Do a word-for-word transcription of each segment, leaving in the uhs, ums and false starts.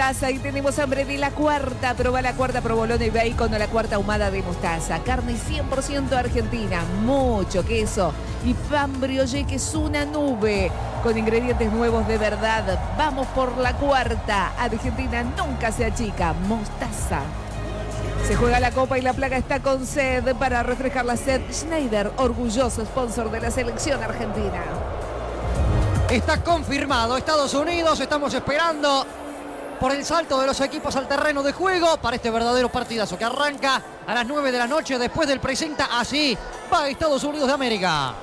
mostaza y tenemos hambre de la cuarta. Proba la cuarta provolone y bacon o la cuarta ahumada de mostaza. Carne cien por ciento argentina, mucho queso y pan brioche que es una nube. Con ingredientes nuevos de verdad. Vamos por la cuarta. Argentina nunca se achica. Mostaza. Se juega la copa y la placa está con sed. Para refrescar la sed, Schneider, orgulloso sponsor de la selección argentina. Está confirmado. Estados Unidos, estamos esperando por el salto de los equipos al terreno de juego para este verdadero partidazo que arranca a las nueve de la noche después del presenta. Así va Estados Unidos de América.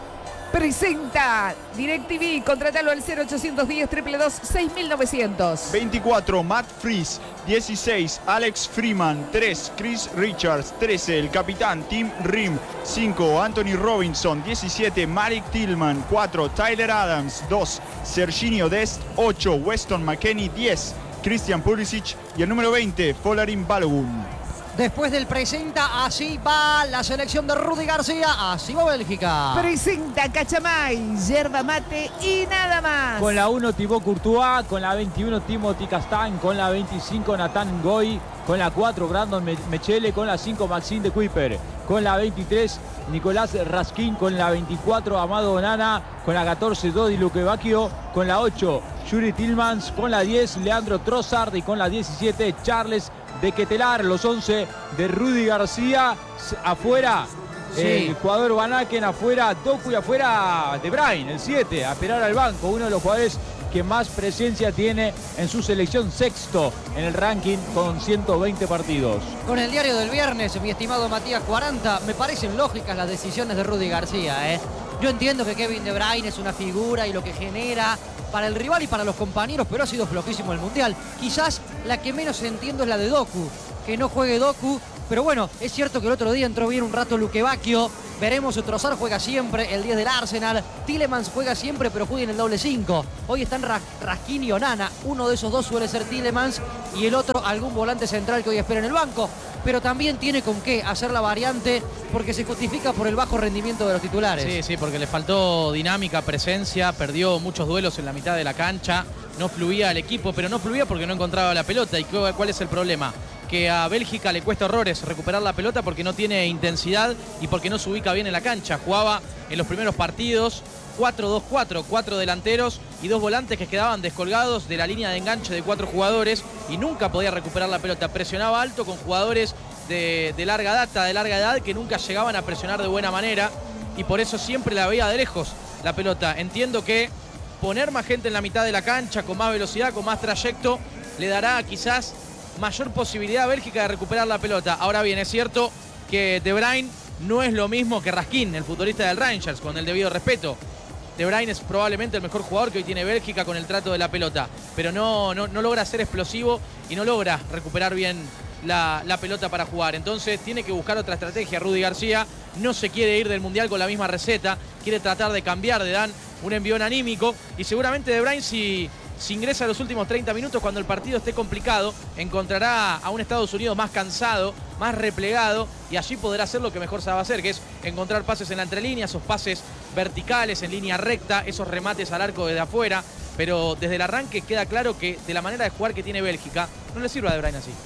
Presenta DirecTV, contrátalo al cero ochocientos diez, dos dos dos, seis mil novecientos. veinticuatro, Matt Freese. dieciséis, Alex Freeman. tres, Chris Richards. trece, el capitán Tim Rim. cinco, Anthony Robinson. diecisiete, Malik Tillman. cuatro, Tyler Adams. dos, Serginho Dest. ocho, Weston McKennie. diez, Christian Pulisic. Y el número veinte, Folarin Balogun. Después del presenta, así va la selección de Rudy García, así va Bélgica. Presenta Cachamay, yerba mate y nada más. Con la uno Thibaut Courtois, con la veintiuno Timothy Castagne, con la veinticinco Nathan Ngoy, con la cuatro Brandon Mechele, con la cinco Maxime de Kuiper, con la veintitrés Nicolás Raskin, con la veinticuatro Amado Onana, con la catorce Dodi Lukebakio, con la ocho Yuri Tillmans, con la diez Leandro Trossard y con la diecisiete Charles de Ketelar. Los once de Rudy García, afuera sí. El jugador Van Aken, afuera Doku y afuera De Bruyne, el siete, a esperar al banco, uno de los jugadores que más presencia tiene en su selección, sexto en el ranking con ciento veinte partidos. Con el diario del viernes, mi estimado Matías cuarenta, me parecen lógicas las decisiones de Rudy García, ¿eh? Yo entiendo que Kevin De Bruyne es una figura y lo que genera para el rival y para los compañeros, pero ha sido flojísimo el Mundial. Quizás la que menos entiendo es la de Doku, que no juegue Doku, pero bueno, es cierto que el otro día entró bien un rato Lukebakio. Veremos, Trossard juega siempre, el diez del Arsenal. Tielemans juega siempre, pero juega en el doble cinco. Hoy están Raskin y Onana. Uno de esos dos suele ser Tielemans y el otro algún volante central que hoy espera en el banco. Pero también tiene con qué hacer la variante porque se justifica por el bajo rendimiento de los titulares. Sí, sí, porque le faltó dinámica, presencia, perdió muchos duelos en la mitad de la cancha, no fluía el equipo, pero no fluía porque no encontraba la pelota. ¿Y cuál es el problema? Que a Bélgica le cuesta horrores recuperar la pelota porque no tiene intensidad y porque no se ubica bien en la cancha. Jugaba en los primeros partidos cuatro dos cuatro, cuatro delanteros y dos volantes que quedaban descolgados de la línea de enganche de cuatro jugadores y nunca podía recuperar la pelota. Presionaba alto con jugadores de, de larga data, de larga edad, que nunca llegaban a presionar de buena manera y por eso siempre la veía de lejos la pelota. Entiendo que poner más gente en la mitad de la cancha, con más velocidad, con más trayecto, le dará quizás mayor posibilidad a Bélgica de recuperar la pelota. Ahora bien, es cierto que De Bruyne no es lo mismo que Raskin, el futbolista del Rangers, con el debido respeto. De Bruyne es probablemente el mejor jugador que hoy tiene Bélgica con el trato de la pelota, pero no, no, no logra ser explosivo y no logra recuperar bien la, la pelota para jugar. Entonces tiene que buscar otra estrategia. Rudy García no se quiere ir del Mundial con la misma receta, quiere tratar de cambiar, de dar un envión anímico y seguramente De Bruyne, si... Si ingresa a los últimos treinta minutos, cuando el partido esté complicado, encontrará a un Estados Unidos más cansado, más replegado, y allí podrá hacer lo que mejor sabe hacer, que es encontrar pases en la entrelínea, esos pases verticales, en línea recta, esos remates al arco desde afuera. Pero desde el arranque queda claro que de la manera de jugar que tiene Bélgica, no le sirve a De Bruyne así.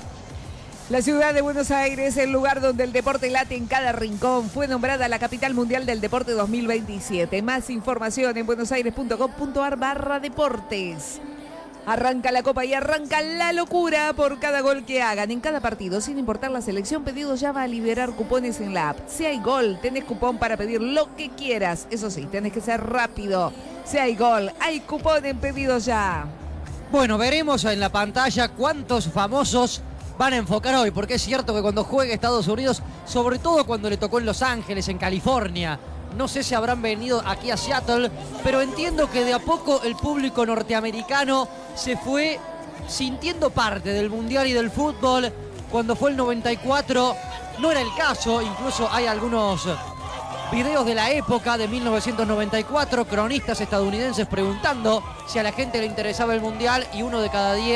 La ciudad de Buenos Aires, el lugar donde el deporte late en cada rincón, fue nombrada la capital mundial del deporte dos mil veintisiete. Más información en buenosaires punto com punto ar barra deportes. Arranca la copa y arranca la locura por cada gol que hagan en cada partido, sin importar la selección. Pedidos ya va a liberar cupones en la app. Si hay gol, tenés cupón para pedir lo que quieras. Eso sí, tenés que ser rápido. Si hay gol, hay cupón en Pedidos Ya. Bueno, veremos en la pantalla cuántos famosos van a enfocar hoy, porque es cierto que cuando juegue Estados Unidos, sobre todo cuando le tocó en Los Ángeles, en California, no sé si habrán venido aquí a Seattle, pero entiendo que de a poco el público norteamericano se fue sintiendo parte del Mundial y del fútbol. Cuando fue el noventa y cuatro no era el caso, incluso hay algunos videos de la época de mil novecientos noventa y cuatro, cronistas estadounidenses preguntando si a la gente le interesaba el Mundial y uno de cada diez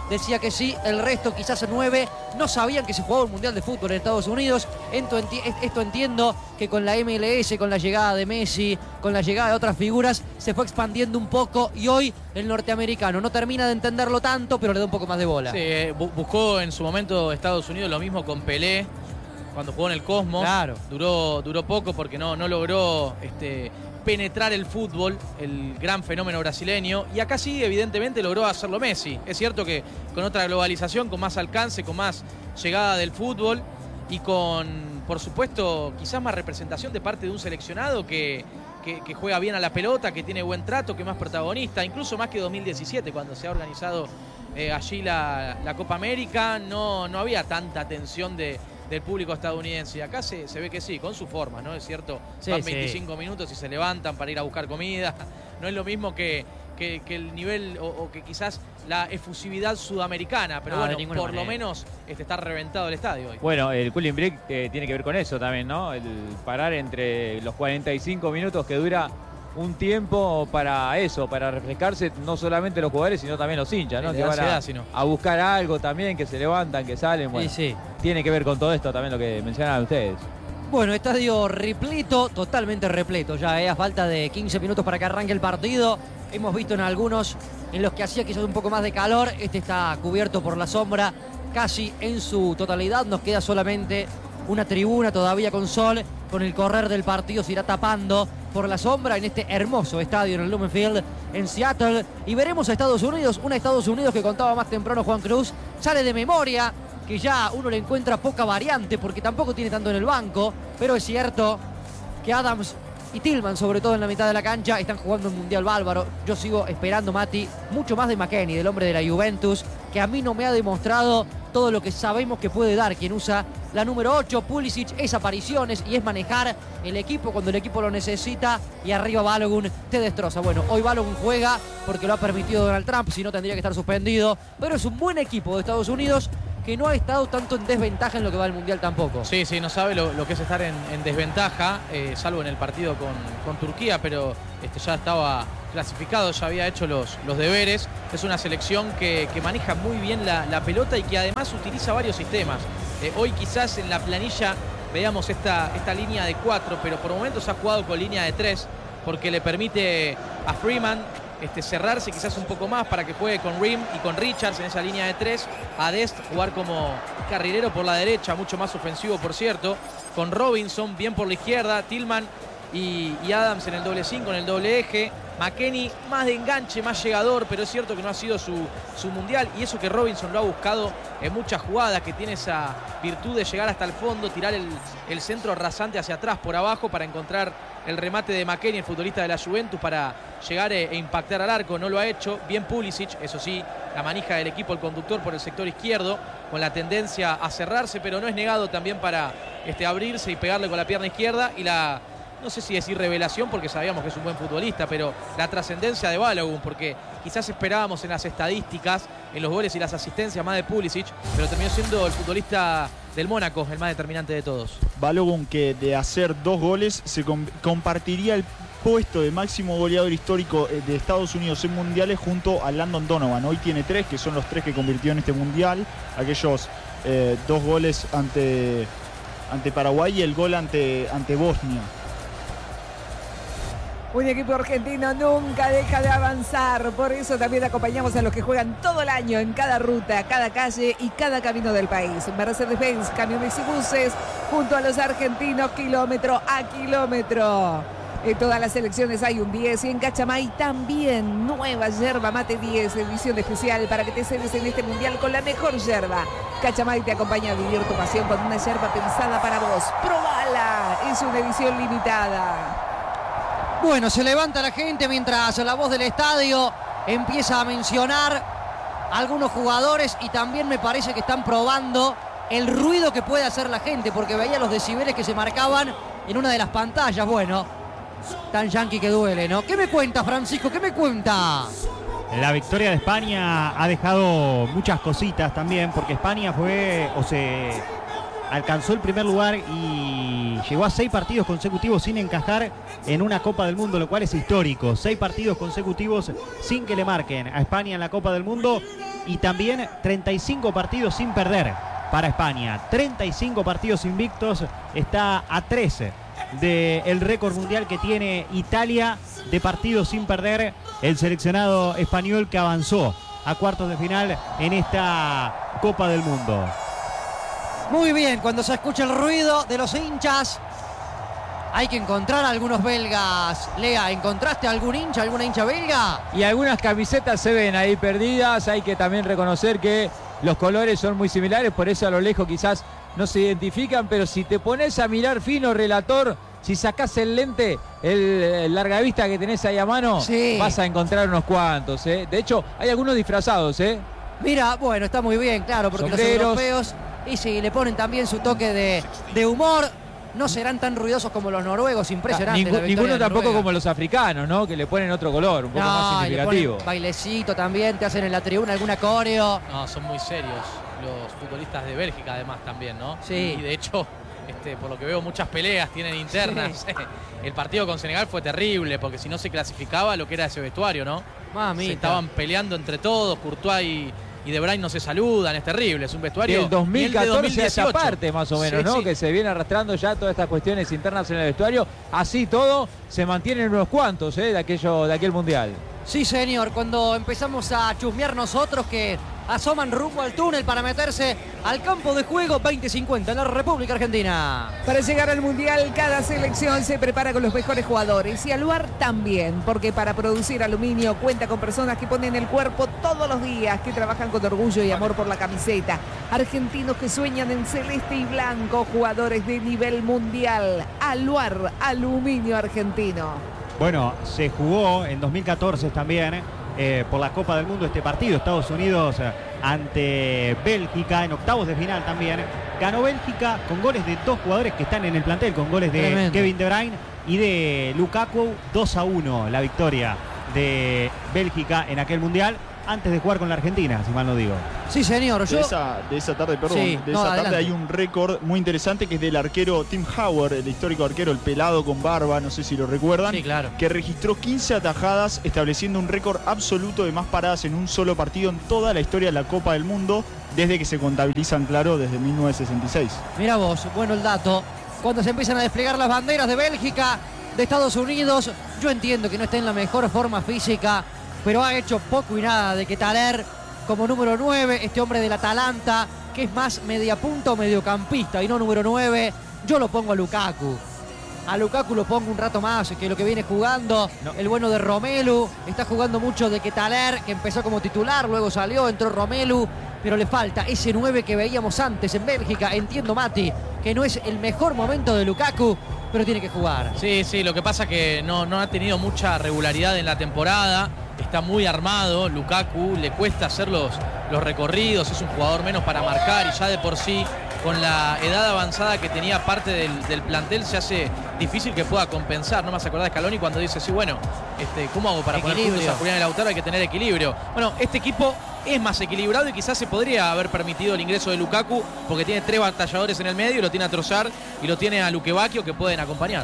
decía que sí, el resto, quizás nueve, no sabían que se jugaba un Mundial de Fútbol en Estados Unidos. Esto, enti esto entiendo que con la M L S, con la llegada de Messi, con la llegada de otras figuras, se fue expandiendo un poco y hoy el norteamericano no termina de entenderlo tanto, pero le da un poco más de bola. Sí, eh, bu buscó en su momento Estados Unidos lo mismo con Pelé, cuando jugó en el Cosmos. Claro. Duró, duró poco porque no, no logró este, penetrar el fútbol, el gran fenómeno brasileño. Y acá sí, evidentemente, logró hacerlo Messi. Es cierto que con otra globalización, con más alcance, con más llegada del fútbol y con, por supuesto, quizás más representación de parte de un seleccionado que, que, que juega bien a la pelota, que tiene buen trato, que es más protagonista, incluso más que dos mil diecisiete, cuando se ha organizado eh, allí la, la Copa América. No, no había tanta tensión de... del público estadounidense. Y acá se, se ve que sí, con su forma, ¿no? Es cierto, sí, van sí. veinticinco minutos y se levantan para ir a buscar comida. No es lo mismo que, que, que el nivel o, o que quizás la efusividad sudamericana, pero No, de bueno, ninguna por manera. lo menos este, está reventado el estadio hoy. Bueno, el cooling break eh, tiene que ver con eso también, ¿no? El parar entre los cuarenta y cinco minutos que dura un tiempo para eso, para refrescarse no solamente los jugadores, sino también los hinchas, ¿no? Sí, Que de van a, ansiedad, sino. a buscar algo también, que se levantan, que salen. Bueno, Sí, sí. tiene que ver con todo esto también lo que mencionaban ustedes. Bueno, estadio repleto, totalmente repleto ya, ¿eh? A falta de quince minutos para que arranque el partido. Hemos visto en algunos en los que hacía quizás un poco más de calor. Este está cubierto por la sombra casi en su totalidad. Nos queda solamente una tribuna todavía con sol. Con el correr del partido se irá tapando por la sombra en este hermoso estadio en el Lumen Field en Seattle. Y veremos a Estados Unidos, un Estados Unidos que contaba más temprano Juan Cruz. Sale de memoria, que ya uno le encuentra poca variante porque tampoco tiene tanto en el banco. Pero es cierto que Adams y Tillman, sobre todo en la mitad de la cancha, están jugando un mundial bárbaro. Yo sigo esperando, Mati, mucho más de McKennie, del hombre de la Juventus, que a mí no me ha demostrado todo lo que sabemos que puede dar quien usa la número ocho. Pulisic es apariciones y es manejar el equipo cuando el equipo lo necesita, y arriba Balogun te destroza. Bueno, hoy Balogun juega porque lo ha permitido Donald Trump, si no tendría que estar suspendido, pero es un buen equipo de Estados Unidos que no ha estado tanto en desventaja en lo que va al Mundial tampoco. Sí, sí, no sabe lo, lo que es estar en, en desventaja, eh, salvo en el partido con, con Turquía, pero este, ya estaba clasificado, ya había hecho los, los deberes. Es una selección que, que maneja muy bien la, la pelota y que además utiliza varios sistemas. Eh, hoy quizás en la planilla veamos esta, esta línea de cuatro, pero por momentos ha jugado con línea de tres, porque le permite a Freeman Este, cerrarse quizás un poco más para que juegue con Rim y con Richards en esa línea de tres. A Dest jugar como carrilero por la derecha, mucho más ofensivo, por cierto. Con Robinson bien por la izquierda, Tillman y, y Adams en el doble cinco, en el doble eje. McKennie más de enganche, más llegador, pero es cierto que no ha sido su, su mundial. Y eso que Robinson lo ha buscado en muchas jugadas, que tiene esa virtud de llegar hasta el fondo, tirar el, el centro rasante hacia atrás por abajo para encontrar el remate de McKennie, el futbolista de la Juventus, para llegar e, e impactar al arco. No lo ha hecho. Bien Pulisic, eso sí, la manija del equipo, el conductor por el sector izquierdo, con la tendencia a cerrarse, pero no es negado también para este, abrirse y pegarle con la pierna izquierda. Y la, no sé si decir revelación, porque sabíamos que es un buen futbolista, pero la trascendencia de Balogun, porque quizás esperábamos en las estadísticas, en los goles y las asistencias más de Pulisic, pero terminó siendo el futbolista del Mónaco el más determinante de todos. Balogun, que de hacer dos goles se com compartiría el puesto de máximo goleador histórico de Estados Unidos en mundiales junto a Landon Donovan. Hoy tiene tres, que son los tres que convirtió en este mundial. Aquellos eh, dos goles ante, ante Paraguay y el gol ante, ante Bosnia. Un equipo argentino nunca deja de avanzar, por eso también acompañamos a los que juegan todo el año en cada ruta, cada calle y cada camino del país. Mercedes-Benz, camiones y buses, junto a los argentinos, kilómetro a kilómetro. En todas las selecciones hay un diez y en Cachamay también. Nueva yerba mate diez, edición especial para que te cedes en este mundial con la mejor yerba. Cachamay te acompaña a vivir tu pasión con una yerba pensada para vos. ¡Probala! Es una edición limitada. Bueno, se levanta la gente mientras la voz del estadio empieza a mencionar a algunos jugadores, y también me parece que están probando el ruido que puede hacer la gente, porque veía los decibeles que se marcaban en una de las pantallas. Bueno, tan yanqui que duele, ¿no? ¿Qué me cuenta, Francisco? ¿Qué me cuenta? La victoria de España ha dejado muchas cositas también, porque España fue, o se alcanzó el primer lugar y llegó a seis partidos consecutivos sin encajar en una Copa del Mundo, lo cual es histórico. Seis partidos consecutivos sin que le marquen a España en la Copa del Mundo. y también treinta y cinco partidos sin perder para España. treinta y cinco partidos invictos, está a trece del récord mundial que tiene Italia de partidos sin perder el seleccionado español, que avanzó a cuartos de final en esta Copa del Mundo. Muy bien, cuando se escucha el ruido de los hinchas, hay que encontrar a algunos belgas. Lea, ¿encontraste algún hincha, alguna hincha belga? Y algunas camisetas se ven ahí perdidas. Hay que también reconocer que los colores son muy similares, por eso a lo lejos quizás no se identifican, pero si te pones a mirar fino, relator, si sacás el lente, el, el larga vista que tenés ahí a mano, sí, vas a encontrar unos cuantos, ¿eh? De hecho, hay algunos disfrazados, ¿eh? Mira, bueno, está muy bien, claro, porque Sombreros. Los europeos, y si le ponen también su toque de, de humor, no serán tan ruidosos como los noruegos, impresionante. Ningú, la victoria ninguno de tampoco Noruega. como los africanos, ¿no? Que le ponen otro color, un poco No, más y le significativo. ponen bailecito también, te hacen en la tribuna alguna coreo. No, son muy serios los futbolistas de Bélgica además también, ¿no? Sí. Y de hecho, este, por lo que veo, muchas peleas tienen internas. Sí. El partido con Senegal fue terrible, porque si no se clasificaba lo que era ese vestuario, ¿no? Mamita. Se estaban peleando entre todos, Courtois y, y De Bruyne no se saludan, es terrible, es un vestuario. Del dos mil catorce ni el de a esa dos mil dieciocho. parte más o menos, Sí, ¿no? sí. Que se viene arrastrando ya todas estas cuestiones internas en el vestuario. Así todo, se mantienen unos cuantos, ¿eh? De, aquello, de aquel mundial. Sí, señor, cuando empezamos a chusmear nosotros que asoman rumbo al túnel para meterse al campo de juego veinte cincuenta en la República Argentina. Para llegar al Mundial, cada selección se prepara con los mejores jugadores y Aluar también, porque para producir aluminio cuenta con personas que ponen el cuerpo todos los días, que trabajan con orgullo y amor por la camiseta. Argentinos que sueñan en celeste y blanco, jugadores de nivel mundial. Aluar, aluminio argentino. Bueno, se jugó en dos mil catorce también eh, por la Copa del Mundo este partido. Estados Unidos eh, ante Bélgica en octavos de final también. Ganó Bélgica con goles de dos jugadores que están en el plantel, con goles de Tremendo. Kevin De Bruyne y de Lukaku. dos a uno la victoria de Bélgica en aquel mundial, antes de jugar con la Argentina, si mal no digo. Sí, señor. Yo... De, esa, de esa tarde, perdón, Sí, de no, esa tarde adelante. hay un récord muy interesante que es del arquero Tim Howard, el histórico arquero, el pelado con barba, no sé si lo recuerdan, Sí, claro. que registró quince atajadas, estableciendo un récord absoluto de más paradas en un solo partido en toda la historia de la Copa del Mundo, desde que se contabilizan, claro, desde mil novecientos sesenta y seis. Mira vos, bueno el dato. Cuando se empiezan a desplegar las banderas de Bélgica, de Estados Unidos, yo entiendo que no está en la mejor forma física, pero ha hecho poco y nada de que Taler, como número nueve, este hombre del Atalanta, que es más mediapunta o mediocampista y no número nueve, yo lo pongo a Lukaku. A Lukaku lo pongo un rato más que lo que viene jugando. No. El bueno de Romelu, está jugando mucho de que Taler, que empezó como titular, luego salió, entró Romelu, pero le falta ese nueve que veíamos antes en Bélgica. Entiendo, Mati, que no es el mejor momento de Lukaku, pero tiene que jugar. Sí, sí, lo que pasa es que no, no ha tenido mucha regularidad en la temporada, está muy armado, Lukaku le cuesta hacer los, los recorridos, es un jugador menos para marcar y ya de por sí, con la edad avanzada que tenía parte del, del plantel, se hace difícil que pueda compensar. No me vas a acordar de Scaloni cuando dice, sí, bueno, este, ¿cómo hago para poner Equilibrio. puntos a Julián y Lautaro? Hay que tener equilibrio. Bueno, este equipo es más equilibrado y quizás se podría haber permitido el ingreso de Lukaku porque tiene tres batalladores en el medio, lo tiene a Trossard y lo tiene a Lukebakio que pueden acompañar.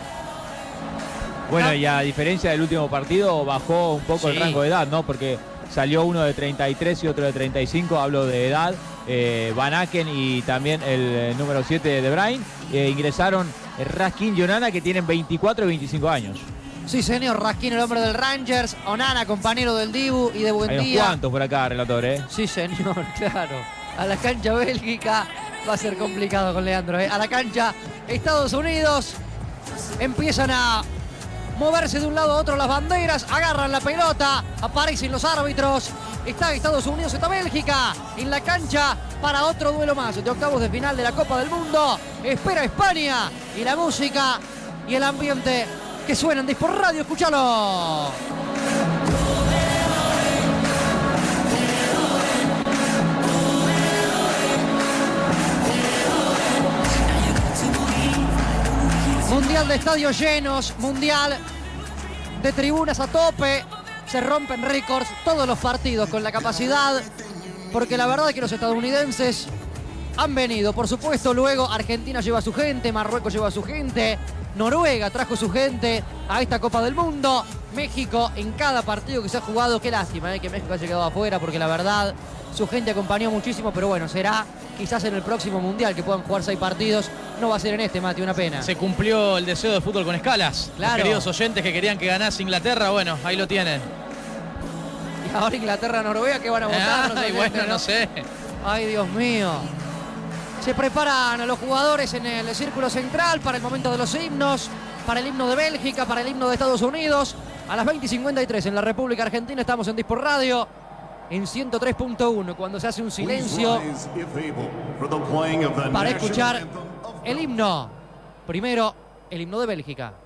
Bueno, No. y a diferencia del último partido, bajó un poco el Sí. rango de edad, ¿no? Porque salió uno de treinta y tres y otro de treinta y cinco, hablo de edad. Eh, Van Aken y también el eh, número siete de Bruyne. Eh, ingresaron Raskin y Onana, que tienen veinticuatro y veinticinco años. Sí, señor, Raskin, el hombre del Rangers, Onana, compañero del Dibu y de Hay unos Buendía. cuantos por acá, relator, ¿eh? Sí, señor, claro. A la cancha Bélgica va a ser complicado con Leandro, ¿eh? A la cancha Estados Unidos empiezan a moverse de un lado a otro las banderas, agarran la pelota, aparecen los árbitros. Está Estados Unidos, está Bélgica en la cancha para otro duelo más de octavos de final de la Copa del Mundo. Espera España y la música y el ambiente que suenan de por radio, escúchalo. Mundial de estadios llenos, mundial de tribunas a tope, se rompen récords todos los partidos con la capacidad, porque la verdad es que los estadounidenses han venido. Por supuesto, luego Argentina lleva a su gente, Marruecos lleva a su gente, Noruega trajo su gente a esta Copa del Mundo. México en cada partido que se ha jugado, qué lástima ¿eh? que México haya quedado afuera, porque la verdad su gente acompañó muchísimo, pero bueno, será quizás en el próximo Mundial que puedan jugar seis partidos. No va a ser en este, Mati, una pena. Se cumplió el deseo de fútbol con escalas. Claro. Los queridos oyentes que querían que ganase Inglaterra, bueno, ahí lo tienen. Y ahora Inglaterra-Noruega, ¿qué van a votar? Ay, bueno, no sé. Ay, Dios mío. Se preparan los jugadores en el círculo central para el momento de los himnos, para el himno de Bélgica, para el himno de Estados Unidos. A las veinte y cincuenta y tres en la República Argentina estamos en Dispor Radio, en ciento tres punto uno, cuando se hace un silencio para escuchar el himno. Primero, el himno de Bélgica.